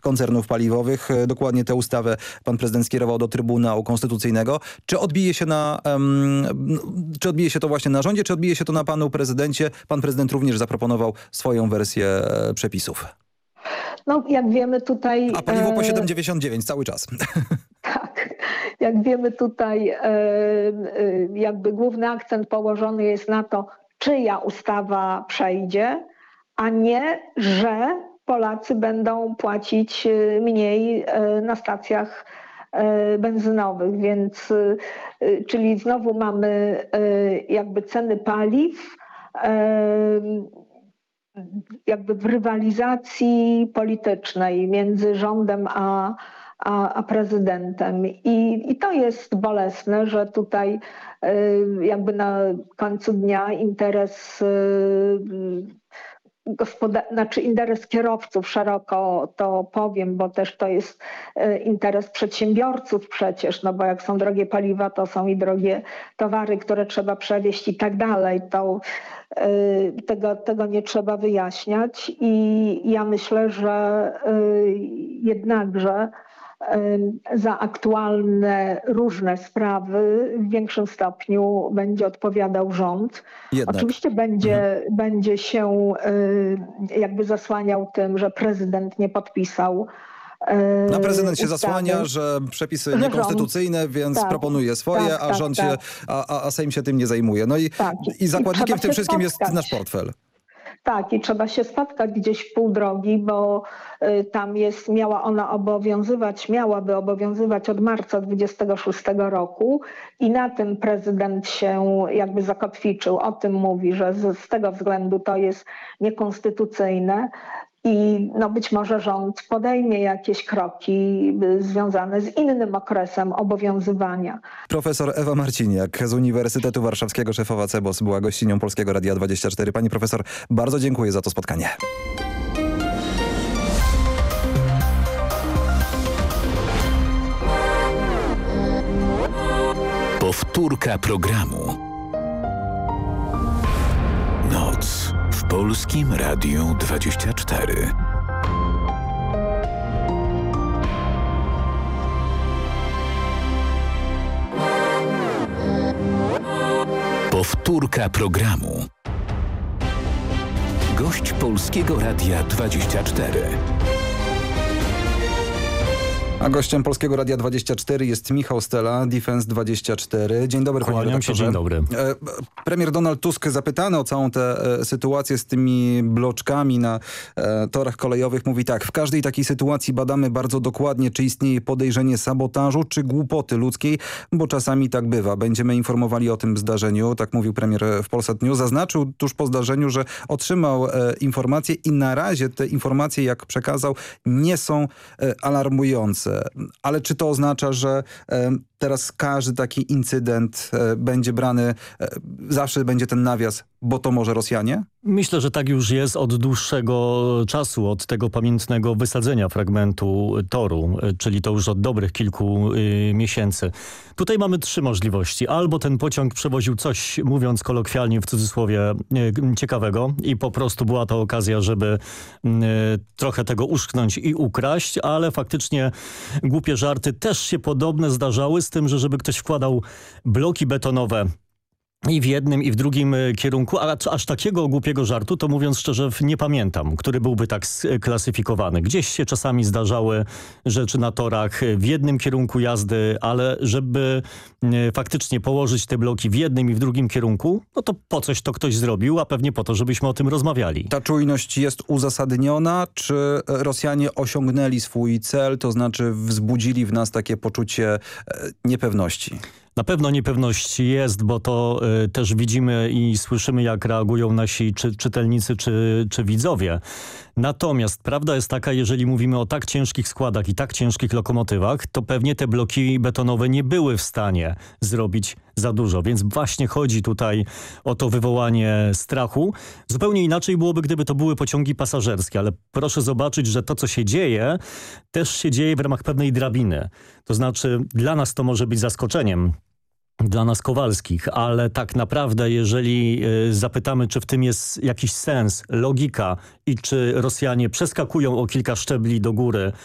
koncernów paliwowych. Dokładnie tę ustawę pan prezydent skierował do Trybunału Konstytucyjnego. Czy odbije się to właśnie na rządzie, czy odbije się to na panu prezydencie? Pan prezydent również zaproponował swoją wersję przepisów. No, jak wiemy tutaj... A paliwo po 7,99 cały czas. Tak. Jak wiemy tutaj jakby główny akcent położony jest na to, czyja ustawa przejdzie, a nie, że Polacy będą płacić mniej na stacjach benzynowych, więc czyli znowu mamy jakby ceny paliw jakby w rywalizacji politycznej między rządem a prezydentem. I to jest bolesne, że tutaj jakby na końcu dnia interes interes kierowców, szeroko to powiem, bo też to jest interes przedsiębiorców przecież, no bo jak są drogie paliwa, to są i drogie towary, które trzeba przewieźć i tak dalej. Tego nie trzeba wyjaśniać i ja myślę, że jednakże za aktualne różne sprawy w większym stopniu będzie odpowiadał rząd. Jednak. Oczywiście będzie się jakby zasłaniał tym, że prezydent nie podpisał A prezydent się ustawy. zasłania, że przepisy niekonstytucyjne, więc tak, proponuje swoje, a rząd się, a Sejm się tym nie zajmuje. No i zakładnikiem w tym wszystkim jest nasz portfel. Tak, i trzeba się spotkać gdzieś w pół drogi, bo tam miałaby obowiązywać od marca 26 roku i na tym prezydent się jakby zakotwiczył. O tym mówi, że z tego względu to jest niekonstytucyjne. I być może rząd podejmie jakieś kroki związane z innym okresem obowiązywania. Profesor Ewa Marciniak z Uniwersytetu Warszawskiego, szefowa CEBOS, była gościnią Polskiego Radia 24. Pani profesor, bardzo dziękuję za to spotkanie. Powtórka programu. Noc w Polskim Radiu 24. Powtórka programu. Gość Polskiego Radia 24. A gościem Polskiego Radia 24 jest Michał Stela, Defense24. Dzień dobry, panie redaktorze. Dzień dobry. Premier Donald Tusk, zapytany o całą tę sytuację z tymi bloczkami na torach kolejowych, mówi tak: w każdej takiej sytuacji badamy bardzo dokładnie, czy istnieje podejrzenie sabotażu, czy głupoty ludzkiej, bo czasami tak bywa. Będziemy informowali o tym zdarzeniu, tak mówił premier w Polsat News. Zaznaczył tuż po zdarzeniu, że otrzymał informacje i na razie te informacje, jak przekazał, nie są alarmujące. Ale czy to oznacza, że teraz każdy taki incydent będzie brany, zawsze będzie ten nawias, bo to może Rosjanie? Myślę, że tak już jest od dłuższego czasu, od tego pamiętnego wysadzenia fragmentu toru, czyli to już od dobrych kilku miesięcy. Tutaj mamy trzy możliwości. Albo ten pociąg przewoził coś, mówiąc kolokwialnie, w cudzysłowie, ciekawego i po prostu była to okazja, żeby trochę tego uszknąć i ukraść, ale faktycznie głupie żarty też się podobne zdarzały, z tym, że żeby ktoś wkładał bloki betonowe i w jednym, i w drugim kierunku, a aż takiego głupiego żartu, to mówiąc szczerze, nie pamiętam, który byłby tak sklasyfikowany. Gdzieś się czasami zdarzały rzeczy na torach w jednym kierunku jazdy, ale żeby faktycznie położyć te bloki w jednym i w drugim kierunku, no to po coś to ktoś zrobił, a pewnie po to, żebyśmy o tym rozmawiali. Ta czujność jest uzasadniona? Czy Rosjanie osiągnęli swój cel, to znaczy wzbudzili w nas takie poczucie niepewności? Na pewno niepewność jest, bo to też widzimy i słyszymy, jak reagują nasi czytelnicy czy widzowie. Natomiast prawda jest taka, jeżeli mówimy o tak ciężkich składach i tak ciężkich lokomotywach, to pewnie te bloki betonowe nie były w stanie zrobić za dużo. Więc właśnie chodzi tutaj o to wywołanie strachu. Zupełnie inaczej byłoby, gdyby to były pociągi pasażerskie, ale proszę zobaczyć, że to, co się dzieje, też się dzieje w ramach pewnej drabiny. To znaczy dla nas to może być zaskoczeniem, dla nas Kowalskich, ale tak naprawdę jeżeli zapytamy, czy w tym jest jakiś sens, logika i czy Rosjanie przeskakują o kilka szczebli do góry